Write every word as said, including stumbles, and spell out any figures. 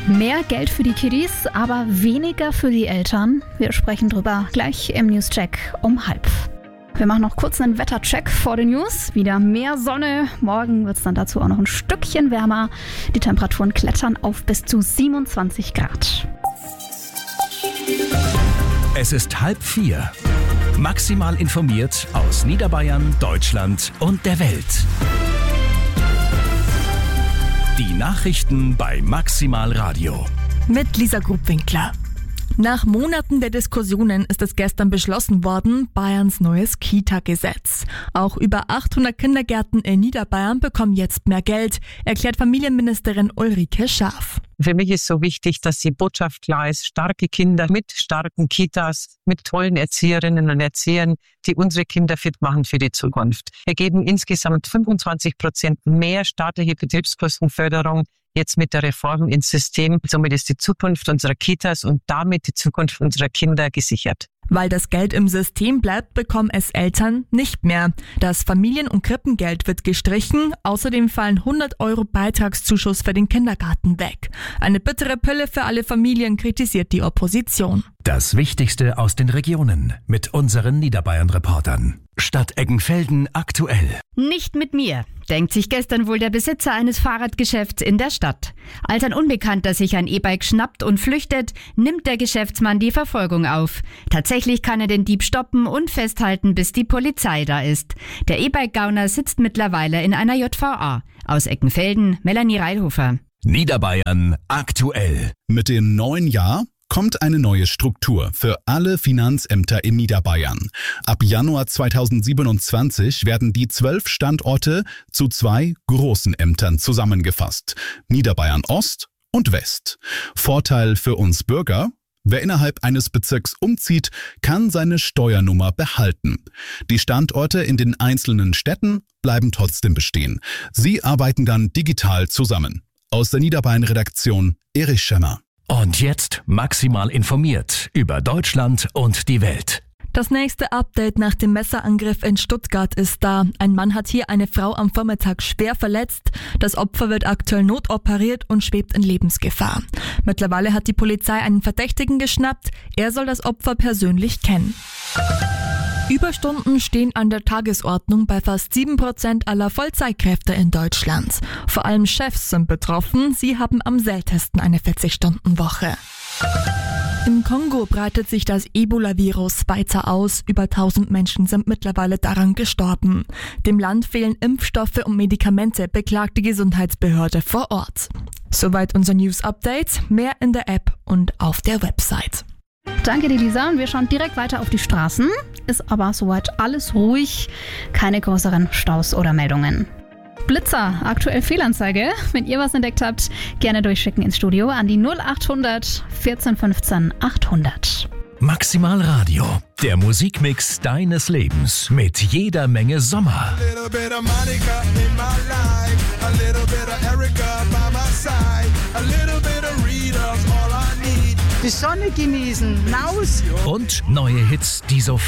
Mehr Geld für die Kiddies, aber weniger für die Eltern. Wir sprechen drüber gleich im Newscheck um halb. Wir machen noch kurz einen Wettercheck vor den News. Wieder mehr Sonne. Morgen wird es dann dazu auch noch ein Stückchen wärmer. Die Temperaturen klettern auf bis zu siebenundzwanzig Grad. Es ist halb vier. Maximal informiert aus Niederbayern, Deutschland und der Welt. Die Nachrichten bei Maximal Radio. Mit Lisa Grubwinkler. Nach Monaten der Diskussionen ist es gestern beschlossen worden, Bayerns neues Kita-Gesetz. Auch über achthundert Kindergärten in Niederbayern bekommen jetzt mehr Geld, erklärt Familienministerin Ulrike Schaaf. Für mich ist so wichtig, dass die Botschaft klar ist, starke Kinder mit starken Kitas, mit tollen Erzieherinnen und Erziehern, die unsere Kinder fit machen für die Zukunft. Wir geben insgesamt fünfundzwanzig Prozent mehr staatliche Betriebskostenförderung jetzt mit der Reform ins System. Somit ist die Zukunft unserer Kitas und damit die Zukunft unserer Kinder gesichert. Weil das Geld im System bleibt, bekommen es Eltern nicht mehr. Das Familien- und Krippengeld wird gestrichen. Außerdem fallen hundert Euro Beitragszuschuss für den Kindergarten weg. Eine bittere Pille für alle Familien, kritisiert die Opposition. Das Wichtigste aus den Regionen mit unseren Niederbayern-Reportern. Stadt Eggenfelden aktuell. Nicht mit mir, denkt sich gestern wohl der Besitzer eines Fahrradgeschäfts in der Stadt. Als ein Unbekannter sich ein E-Bike schnappt und flüchtet, nimmt der Geschäftsmann die Verfolgung auf. Tatsächlich kann er den Dieb stoppen und festhalten, bis die Polizei da ist. Der E-Bike-Gauner sitzt mittlerweile in einer J V A. Aus Eckenfelden, Melanie Reilhofer. Niederbayern aktuell. Mit dem neuen Jahr kommt eine neue Struktur für alle Finanzämter in Niederbayern. Ab Januar zweitausendsiebenundzwanzig werden die zwölf Standorte zu zwei großen Ämtern zusammengefasst. Niederbayern Ost und West. Vorteil für uns Bürger: Wer innerhalb eines Bezirks umzieht, kann seine Steuernummer behalten. Die Standorte in den einzelnen Städten bleiben trotzdem bestehen. Sie arbeiten dann digital zusammen. Aus der Niederbayern-Redaktion Erich Schemmer. Und jetzt maximal informiert über Deutschland und die Welt. Das nächste Update nach dem Messerangriff in Stuttgart ist da. Ein Mann hat hier eine Frau am Vormittag schwer verletzt. Das Opfer wird aktuell notoperiert und schwebt in Lebensgefahr. Mittlerweile hat die Polizei einen Verdächtigen geschnappt. Er soll das Opfer persönlich kennen. Überstunden stehen an der Tagesordnung bei fast sieben Prozent aller Vollzeitkräfte in Deutschland. Vor allem Chefs sind betroffen. Sie haben am seltensten eine vierzig-Stunden-Woche. Im Kongo breitet sich das Ebola-Virus weiter aus. Über tausend Menschen sind mittlerweile daran gestorben. Dem Land fehlen Impfstoffe und Medikamente, beklagt die Gesundheitsbehörde vor Ort. Soweit unser News-Update. Mehr in der App und auf der Website. Danke dir, Lisa. Und wir schauen direkt weiter auf die Straßen. Ist aber soweit alles ruhig. Keine größeren Staus oder Meldungen. Blitzer, aktuell Fehlanzeige. Wenn ihr was entdeckt habt, gerne durchschicken ins Studio an die null achthundert vierzehn fünfzehn achthundert. Maximal Radio, der Musikmix deines Lebens mit jeder Menge Sommer. Die Sonne genießen, raus. Und neue Hits, die so